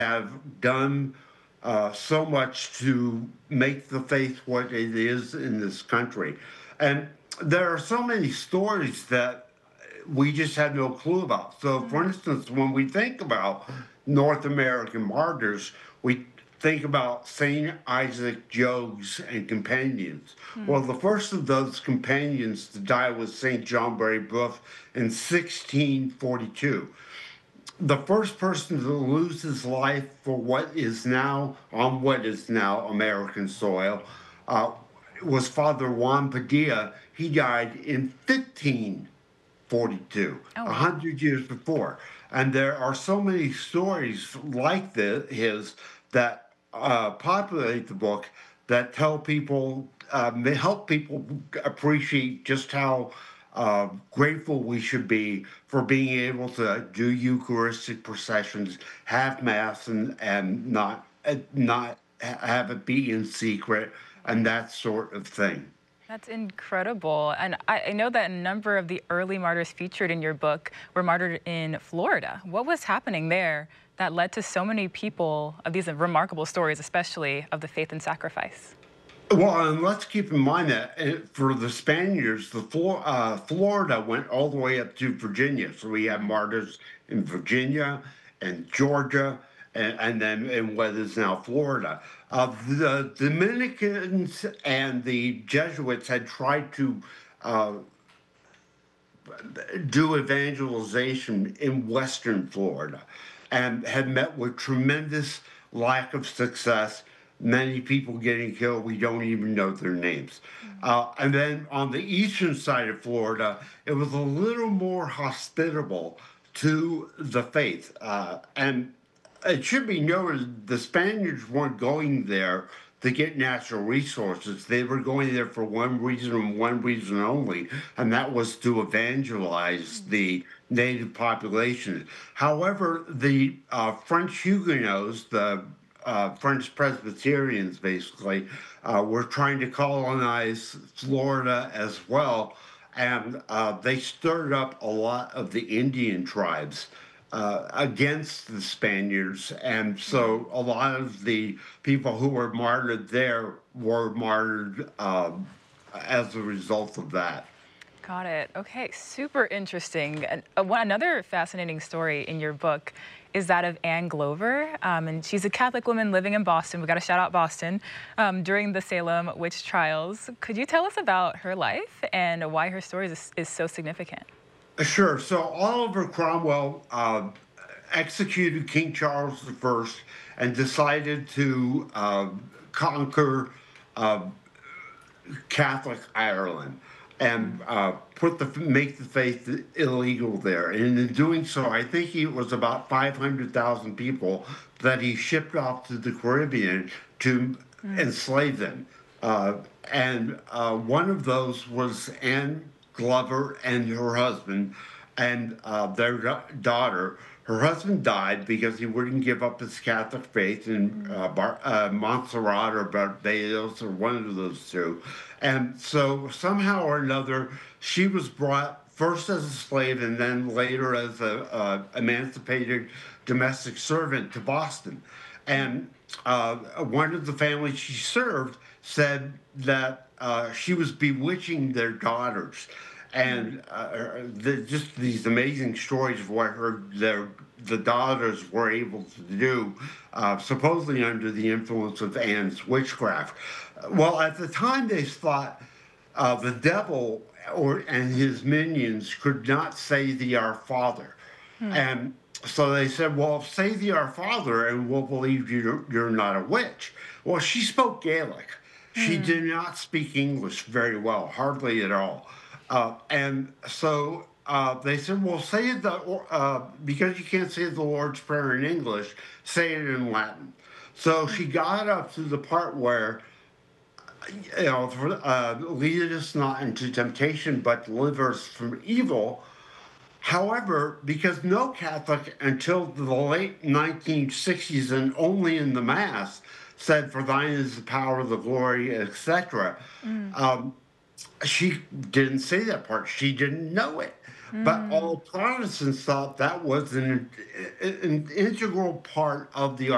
have done so much to make the faith what it is in this country. And there are so many stories that we just had no clue about. So, for Mm, instance, when we think about North American martyrs, we think about St. Isaac Jogues and companions. Well, mm. the first of those companions to die was St. John Brebeuf in 1642. The first person to lose his life for what is now American soil uh, was Father Juan Padilla. He died in 1542, Oh, a wow. 100 years before. And there are so many stories like his that populate the book that tell people, help people appreciate just how grateful we should be for being able to do Eucharistic processions, have Mass, and not have it be in secret, and that sort of thing. That's incredible. And I know that a number of the early martyrs featured in your book were martyred in Florida. What was happening there that led to so many people of these remarkable stories, especially of the faith and sacrifice? Well, and let's keep in mind that for the Spaniards, Florida went all the way up to Virginia. So we have Mm, martyrs in Virginia and Georgia, and then in what is now Florida. The Dominicans and the Jesuits had tried to uh, do evangelization in Western Florida and had met with tremendous lack of success. Many people getting killed. We don't even know their names. mm. And then on the eastern side of Florida, it was a little more hospitable to the faith. And it should be noted the Spaniards weren't going there to get natural resources. They were going there for one reason and one reason only, and that was to evangelize the native population. However, the French Huguenots, the French Presbyterians, basically, were trying to colonize Florida as well, and they stirred up a lot of the Indian tribes against the Spaniards. And Mm. so a lot of the people who were martyred there were martyred as a result of that. Got it. Okay, super interesting. And another fascinating story in your book is that of Anne Glover. And she's a Catholic woman living in Boston. We got to shout out Boston during the Salem witch trials. Could you tell us about her life and why her story is so significant? Sure. So Oliver Cromwell executed King Charles I and decided to conquer uh, Catholic Ireland and Mm, put the make the faith illegal there. And in doing so, I think it was about 500,000 people that he shipped off to the Caribbean to mm, enslave them. Uh, and one of those was Anne Glover and her husband and their daughter. Her husband died because he wouldn't give up his Catholic faith in mm, Montserrat or Barbados or one of those two. And so somehow or another, she was brought first as a slave and then later as a emancipated domestic servant to Boston. mm, And one of the families she served said that she was bewitching their daughters, mm. and just these amazing stories of what the daughters were able to do, supposedly under the influence of Anne's witchcraft. Well, at the time, they thought the devil and his minions could not say the Our Father, Mm, and so they said, "Well, say the Our Father, and we'll believe you're not a witch." Well, she spoke Gaelic. She mm, did not speak English very well, hardly at all. And so they said, "Well, because you can't say the Lord's Prayer in English, say it in Latin." So she mm. got up to the part where lead us not into temptation, but deliver us from evil. However, because no Catholic until the late 1960s and only in the Mass said, "For thine is the power, the glory," etc., Mm, um, she didn't say that part. She didn't know it. But mm. all Protestants thought that was an integral part of the